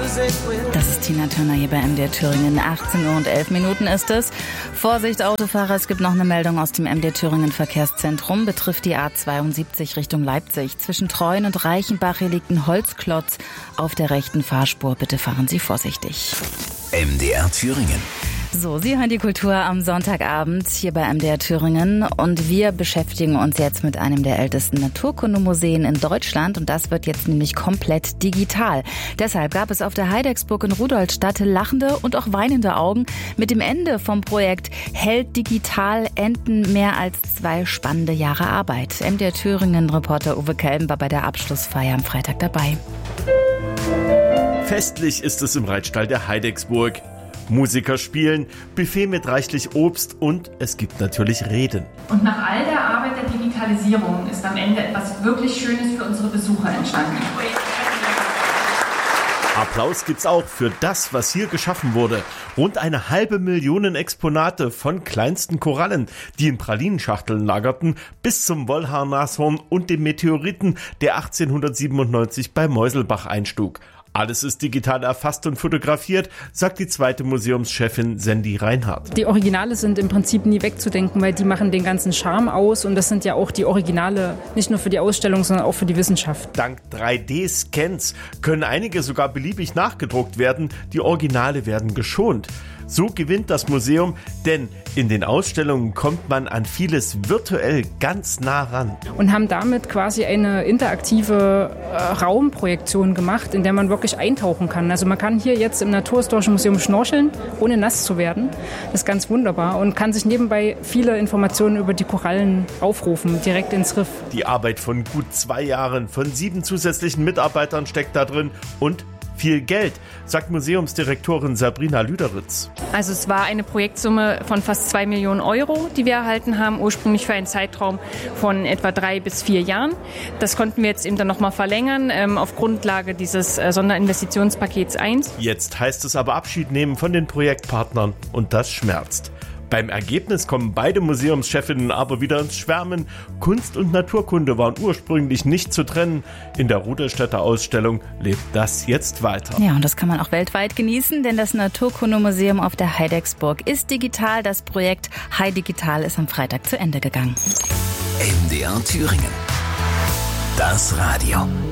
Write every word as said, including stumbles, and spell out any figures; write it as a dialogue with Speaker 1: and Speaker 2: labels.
Speaker 1: Das ist Tina Turner hier bei M D R Thüringen. achtzehn Uhr und elf Minuten ist es. Vorsicht Autofahrer, es gibt noch eine Meldung aus dem M D R Thüringen Verkehrszentrum. Betrifft die A zweiundsiebzig Richtung Leipzig. Zwischen Treuen und Reichenbach hier liegt ein Holzklotz auf der rechten Fahrspur. Bitte fahren Sie vorsichtig.
Speaker 2: M D R Thüringen.
Speaker 1: So, Sie hören die Kultur am Sonntagabend hier bei M D R Thüringen und wir beschäftigen uns jetzt mit einem der ältesten Naturkundemuseen in Deutschland und das wird jetzt nämlich komplett digital. Deshalb gab es auf der Heidecksburg in Rudolstadt lachende und auch weinende Augen. Mit dem Ende vom Projekt Held digital enden mehr als zwei spannende Jahre Arbeit. M D R Thüringen-Reporter Uwe Kelben war bei der Abschlussfeier am Freitag dabei.
Speaker 3: Festlich ist es im Reitstall der Heidecksburg. Musiker spielen, Buffet mit reichlich Obst und es gibt natürlich Reden.
Speaker 4: Und nach all der Arbeit der Digitalisierung ist am Ende etwas wirklich Schönes für unsere Besucher entstanden.
Speaker 3: Applaus gibt's auch für das, was hier geschaffen wurde. Rund eine halbe Million Exponate von kleinsten Korallen, die in Pralinenschachteln lagerten, bis zum Wollhaar-Nashorn und dem Meteoriten, der achtzehnhundertsiebenundneunzig bei Meuselbach einschlug. Alles ist digital erfasst und fotografiert, sagt die zweite Museumschefin Sandy Reinhardt.
Speaker 5: Die Originale sind im Prinzip nie wegzudenken, weil die machen den ganzen Charme aus und das sind ja auch die Originale, nicht nur für die Ausstellung, sondern auch für die Wissenschaft.
Speaker 3: Dank drei D Scans können einige sogar beliebig nachgedruckt werden, die Originale werden geschont. So gewinnt das Museum, denn in den Ausstellungen kommt man an vieles virtuell ganz nah ran.
Speaker 5: Und haben damit quasi eine interaktive äh, Raumprojektion gemacht, in der man wirklich eintauchen kann. Also man kann hier jetzt im Naturhistorischen Museum schnorcheln, ohne nass zu werden. Das ist ganz wunderbar und kann sich nebenbei viele Informationen über die Korallen aufrufen, direkt ins Riff.
Speaker 3: Die Arbeit von gut zwei Jahren, von sieben zusätzlichen Mitarbeitern steckt da drin und viel Geld, sagt Museumsdirektorin Sabrina Lüderitz.
Speaker 6: Also es war eine Projektsumme von fast zwei Millionen Euro, die wir erhalten haben, ursprünglich für einen Zeitraum von etwa drei bis vier Jahren. Das konnten wir jetzt eben dann nochmal verlängern ähm, auf Grundlage dieses äh, Sonderinvestitionspakets eins.
Speaker 3: Jetzt heißt es aber Abschied nehmen von den Projektpartnern und das schmerzt. Beim Ergebnis kommen beide Museumschefinnen aber wieder ins Schwärmen. Kunst und Naturkunde waren ursprünglich nicht zu trennen. In der Rudolstädter Ausstellung lebt das jetzt weiter.
Speaker 1: Ja, und das kann man auch weltweit genießen, denn das Naturkundemuseum auf der Heidecksburg ist digital. Das Projekt High Digital ist am Freitag zu Ende gegangen.
Speaker 2: M D R Thüringen. Das Radio.